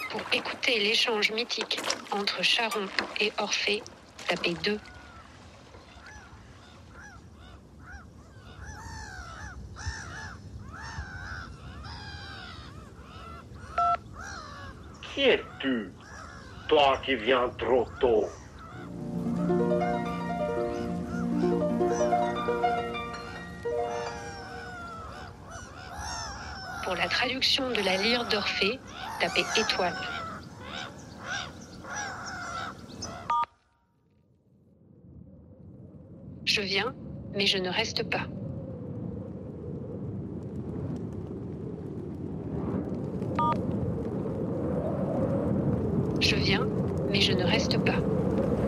Pour écouter l'échange mythique entre Charon et Orphée, tapez 2. Qui es-tu, toi qui viens trop tôt? Pour la traduction de la lyre d'Orphée, tapez étoile. Je viens, mais je ne reste pas. Je viens, mais je ne reste pas.